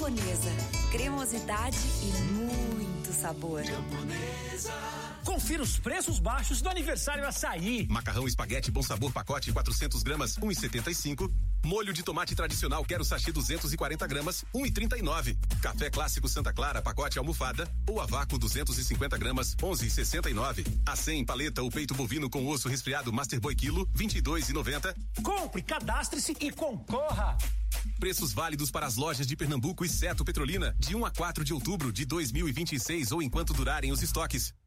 Camponesa, cremosidade e muito sabor. Confira os preços baixos do aniversário Açaí. Macarrão espaguete Bom Sabor pacote 400 gramas 1,75. Molho de tomate tradicional Quero sachê 240 gramas 1,39. Café clássico Santa Clara pacote almofada ou a vácuo 250 gramas 11,69. Acém paleta ou peito bovino com osso resfriado Master Boy quilo 22,90. Compre, cadastre-se e concorra. Preços válidos para as lojas de Pernambuco e Seto Petrolina de 1 a 4 de outubro de 2026 ou enquanto durarem os estoques.